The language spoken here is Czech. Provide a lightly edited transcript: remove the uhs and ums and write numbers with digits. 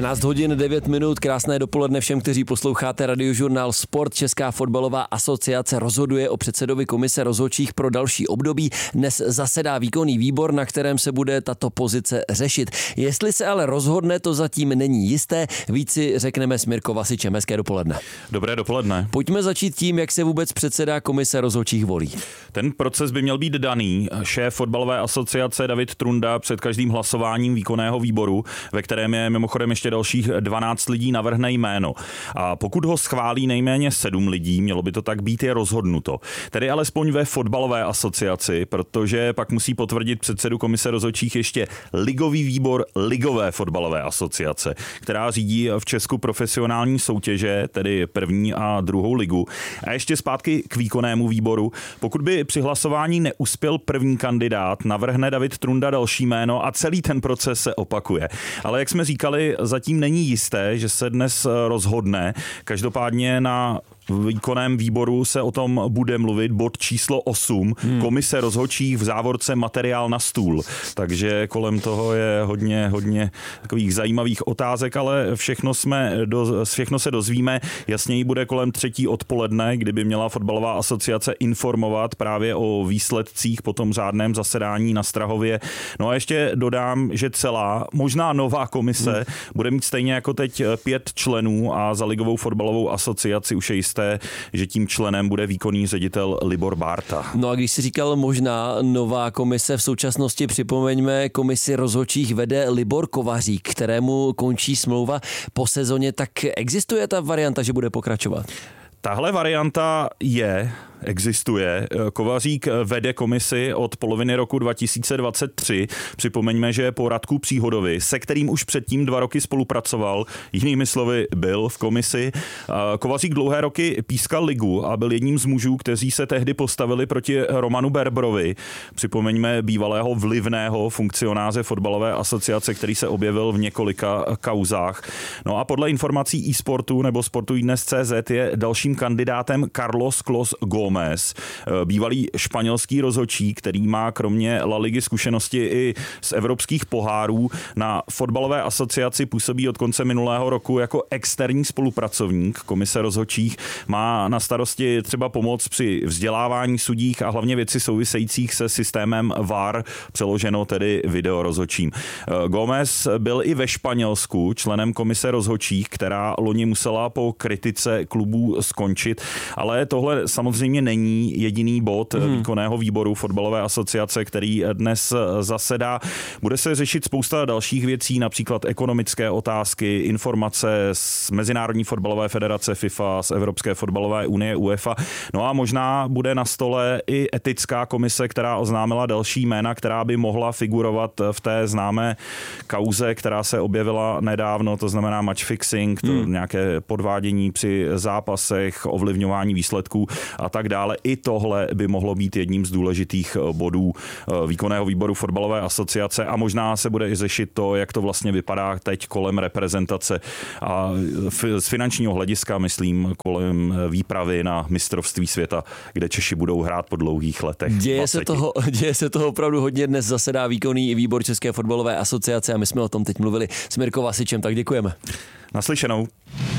13 hodin 9 minut, krásné dopoledne všem, kteří posloucháte Radiožurnál Sport. Česká fotbalová asociace rozhoduje o předsedovi komise rozhodčích pro další období. Dnes zasedá výkonný výbor, na kterém se bude tato pozice řešit. Jestli se ale rozhodne, to zatím není jisté. Víc si řekneme s Mirkou Vasičem. Hezké dopoledne. Dobré dopoledne. Pojďme začít tím, jak se vůbec předseda komise rozhodčích volí. Ten proces by měl být daný. Šéf fotbalové asociace David Trunda před každým hlasováním výkonného výboru, ve kterém je mimochodem ještě dalších 12 lidí, navrhne jméno. A pokud ho schválí nejméně 7 lidí, mělo by to tak být, je rozhodnuto. Tedy alespoň ve fotbalové asociaci, protože pak musí potvrdit předsedu komise rozhodčích ještě ligový výbor ligové fotbalové asociace, která řídí v Česku profesionální soutěže, tedy první a druhou ligu. A ještě zpátky k výkonnému výboru. Pokud by při hlasování neuspěl první kandidát, navrhne David Trunda další jméno a celý ten proces se opakuje. Ale jak jsme říkali, zatím není jisté, že se dnes rozhodne. Každopádně na výkonném výboru se o tom bude mluvit, bod číslo 8, komise rozhodčích v závorce materiál na stůl. Takže kolem toho je hodně takových zajímavých otázek, ale všechno se dozvíme. Jasněji bude kolem 3. odpoledne, kdyby měla fotbalová asociace informovat právě o výsledcích po tom řádném zasedání na Strahově. No a ještě dodám, že celá, možná nová komise bude mít stejně jako teď 5 členů a za ligovou fotbalovou asociaci už je jisté, že tím členem bude výkonný ředitel Libor Bárta. No a když si říkal možná nová komise, v současnosti připomeňme, komisi rozhodčích vede Libor Kovařík, kterému končí smlouva po sezóně, tak existuje ta varianta, že bude pokračovat? Tahle varianta existuje. Kovařík vede komisi od poloviny roku 2023. Připomeňme, že po Radku Příhodovi, se kterým už předtím 2 roky spolupracoval, jinými slovy byl v komisi. Kovařík dlouhé roky pískal ligu a byl jedním z mužů, kteří se tehdy postavili proti Romanu Berbrovi. Připomeňme bývalého vlivného funkcionáře fotbalové asociace, který se objevil v několika kauzách. No a podle informací eSportu nebo Sportu dnes.cz je dalším kandidátem Carlos Clos Gómez, bývalý španělský rozhodčí, který má kromě La Ligy zkušenosti i z evropských pohárů. Na fotbalové asociaci působí od konce minulého roku jako externí spolupracovník komise rozhodčích. Má na starosti třeba pomoc při vzdělávání sudích a hlavně věci souvisejících se systémem VAR, přeloženo tedy videorozhodčím. Gómez byl i ve Španělsku členem komise rozhodčích, která loni musela po kritice klubů skončit, ale tohle samozřejmě není jediný bod výkonného výboru fotbalové asociace, který dnes zasedá. Bude se řešit spousta dalších věcí, například ekonomické otázky, informace z Mezinárodní fotbalové federace FIFA, z Evropské fotbalové unie UEFA. No a možná bude na stole i etická komise, která oznámila další jména, která by mohla figurovat v té známé kauze, která se objevila nedávno, to znamená match fixing, to nějaké podvádění při zápasech, ovlivňování výsledků a tak dále. I tohle by mohlo být jedním z důležitých bodů výkonného výboru fotbalové asociace a možná se bude i řešit to, jak to vlastně vypadá teď kolem reprezentace a z finančního hlediska, myslím, kolem výpravy na mistrovství světa, kde Češi budou hrát po dlouhých letech. Děje se toho opravdu hodně. Dnes zasedá výkonný výbor České fotbalové asociace a my jsme o tom teď mluvili s Mirkou Vasičem, tak děkujeme. Naslyšenou.